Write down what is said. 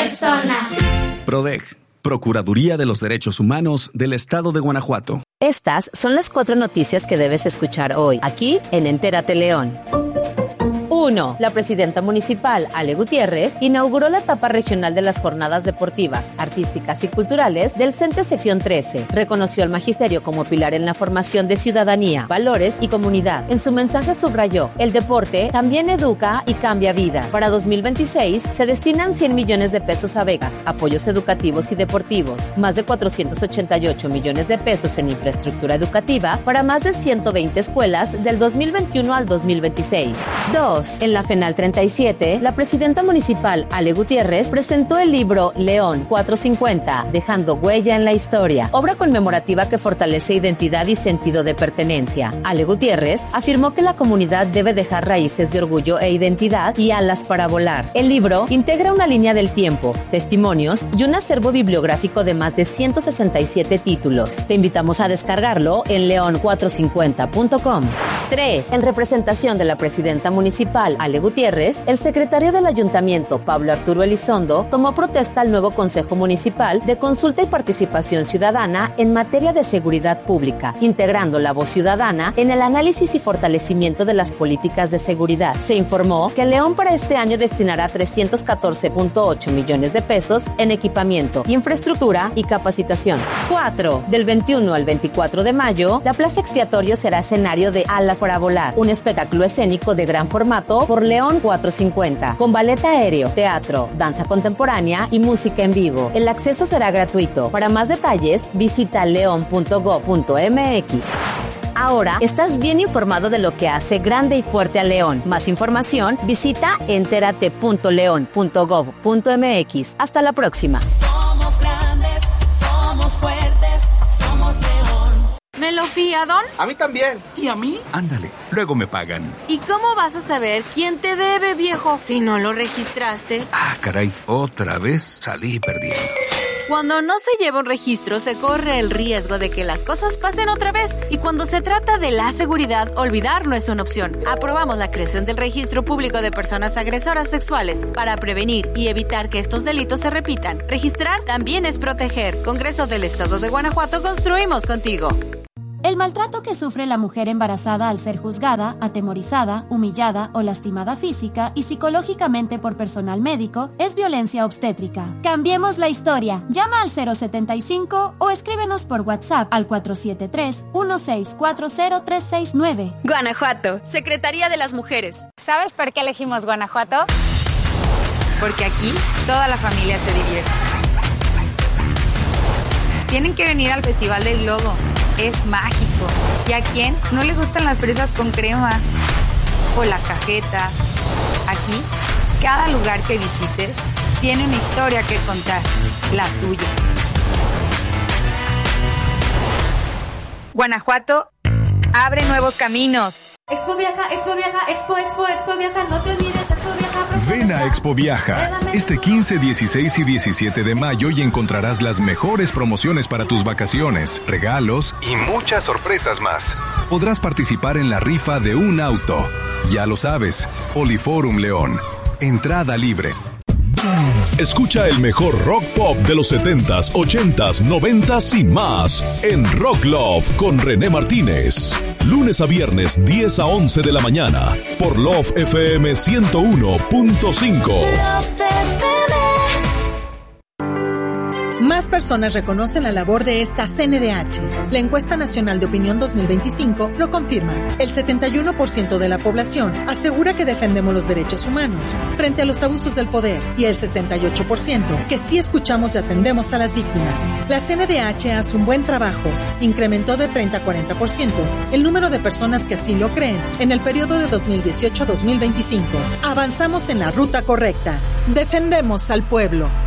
personas. PRODEG, Procuraduría de los Derechos Humanos del Estado de Guanajuato. Estas son las 4 noticias que debes escuchar hoy, aquí en Entérate León. 1. La presidenta municipal, Ale Gutiérrez, inauguró la etapa regional de las jornadas deportivas, artísticas y culturales del CENTE Sección 13. Reconoció al magisterio como pilar en la formación de ciudadanía, valores y comunidad. En su mensaje subrayó, el deporte también educa y cambia vidas. Para 2026 se destinan 100 millones de pesos a becas, apoyos educativos y deportivos, más de 488 millones de pesos en infraestructura educativa para más de 120 escuelas del 2021 al 2026. 2. En la FENAL 37, la presidenta municipal, Ale Gutiérrez, presentó el libro León 450, Dejando Huella en la Historia, obra conmemorativa que fortalece identidad y sentido de pertenencia. Ale Gutiérrez afirmó que la comunidad debe dejar raíces de orgullo e identidad y alas para volar. El libro integra una línea del tiempo, testimonios y un acervo bibliográfico de más de 167 títulos. Te invitamos a descargarlo en leon450.com. 3. En representación de la presidenta municipal, Ale Gutiérrez, el secretario del ayuntamiento, Pablo Arturo Elizondo, tomó protesta al nuevo Consejo Municipal de Consulta y Participación Ciudadana en materia de seguridad pública, integrando la voz ciudadana en el análisis y fortalecimiento de las políticas de seguridad. Se informó que León para este año destinará 314.8 millones de pesos en equipamiento, infraestructura y capacitación. 4. Del 21 al 24 de mayo, la Plaza Expiatorio será escenario de Alas para Volar, un espectáculo escénico de gran formato por León 450, con ballet aéreo, teatro, danza contemporánea y música en vivo. El acceso será gratuito. Para más detalles, visita leon.go.mx. Ahora estás bien informado de lo que hace grande y fuerte a León. Más información, visita enterate.leon.gov.mx. Hasta la próxima. Somos grandes, somos fuertes, somos León. ¿Me lo fía, Don? A mí también. ¿Y a mí? Ándale, luego me pagan. ¿Y cómo vas a saber quién te debe, viejo, si no lo registraste? Ah, caray, otra vez salí perdiendo. Cuando no se lleva un registro, se corre el riesgo de que las cosas pasen otra vez. Y cuando se trata de la seguridad, olvidar no es una opción. Aprobamos la creación del Registro Público de Personas Agresoras Sexuales para prevenir y evitar que estos delitos se repitan. Registrar también es proteger. Congreso del Estado de Guanajuato, construimos contigo. El maltrato que sufre la mujer embarazada al ser juzgada, atemorizada, humillada o lastimada física y psicológicamente por personal médico es violencia obstétrica. Cambiemos la historia. Llama al 075 o escríbenos por WhatsApp al 473-1640369. Guanajuato, Secretaría de las Mujeres. ¿Sabes por qué elegimos Guanajuato? Porque aquí toda la familia se divierte. Tienen que venir al Festival del Globo. Es mágico. ¿Y a quién no le gustan las fresas con crema? O la cajeta. Aquí, cada lugar que visites tiene una historia que contar, la tuya. Guanajuato abre nuevos caminos. Expo Viaja, Expo Viaja, Expo Viaja, no te olvides, Expo Viaja. Ven a Expo Viaja este 15, 16 y 17 de mayo y encontrarás las mejores promociones para tus vacaciones, regalos y muchas sorpresas más. Podrás participar en la rifa de un auto. Ya lo sabes, Poliforum León. Entrada libre. Escucha el mejor rock pop de los 70s, 80s, 90s y más en Rock Love con René Martínez. Lunes a viernes 10 a 11 de la mañana por Love FM 101.5. Más personas reconocen la labor de esta CNDH. La encuesta nacional de opinión 2025 lo confirma. El 71% de la población asegura que defendemos los derechos humanos frente a los abusos del poder y el 68% que sí escuchamos y atendemos a las víctimas. La CNDH hace un buen trabajo. Incrementó de 30 a 40% el número de personas que así lo creen en el periodo de 2018 a 2025. Avanzamos en la ruta correcta. Defendemos al pueblo.